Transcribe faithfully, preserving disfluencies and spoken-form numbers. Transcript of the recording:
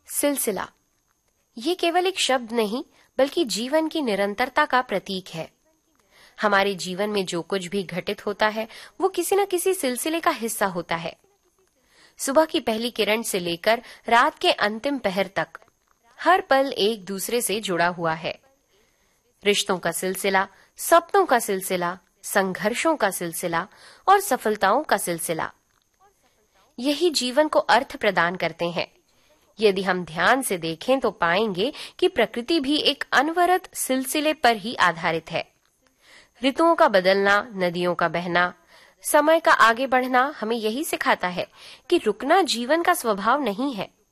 सिलसिला, ये केवल एक शब्द नहीं बल्कि जीवन की निरंतरता का प्रतीक है। हमारे जीवन में जो कुछ भी घटित होता है वो किसी न किसी सिलसिले का हिस्सा होता है। सुबह की पहली किरण से लेकर रात के अंतिम पहर तक हर पल एक दूसरे से जुड़ा हुआ है। रिश्तों का सिलसिला, सपनों का सिलसिला, संघर्षों का सिलसिला और सफलताओं का सिलसिला, यही जीवन को अर्थ प्रदान करते हैं। यदि हम ध्यान से देखें तो पाएंगे कि प्रकृति भी एक अनवरत सिलसिले पर ही आधारित है। ऋतुओं का बदलना, नदियों का बहना, समय का आगे बढ़ना हमें यही सिखाता है कि रुकना जीवन का स्वभाव नहीं है,